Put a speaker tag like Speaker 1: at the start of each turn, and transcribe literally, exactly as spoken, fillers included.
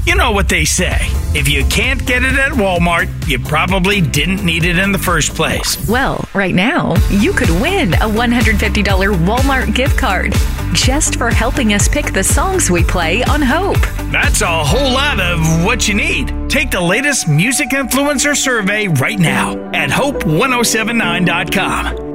Speaker 1: You know what they say. If you can't get it at Walmart, you probably didn't need it in the first place.
Speaker 2: Well, right now, you could win a one hundred fifty dollars Walmart gift card just for helping us pick the songs we play on Hope.
Speaker 1: That's a whole lot of what you need. Take the latest music influencer survey right now at hope ten seventy-nine dot com.